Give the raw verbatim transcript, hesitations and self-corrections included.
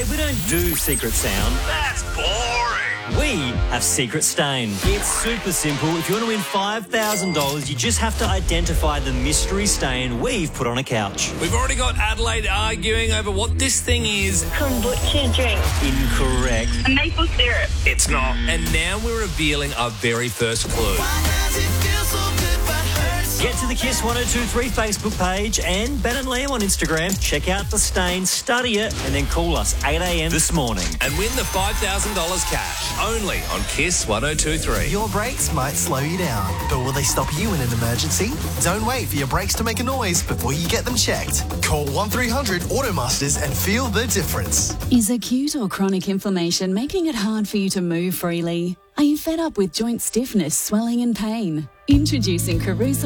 Hey, we don't do Secret Sound. That's boring. We have Secret Stain. It's super simple. If you want to win five thousand dollars, you just have to identify the mystery stain we've put on a couch. We've already got Adelaide arguing over what this thing is. Kombucha drink. Incorrect. A maple syrup. It's not. And now we're revealing our very first clue. Get to the Kiss one oh two three Facebook page and Ben and Liam on Instagram. Check out the stain, study it, and then call us eight a.m. this morning. And win the five thousand dollars cash. Only on Kiss one oh two three. Your brakes might slow you down, but will they stop you in an emergency? Don't wait for your brakes to make a noise before you get them checked. Call one three hundred Automasters and feel the difference. Is acute or chronic inflammation making it hard for you to move freely? Are you fed up with joint stiffness, swelling and pain? Introducing Caruso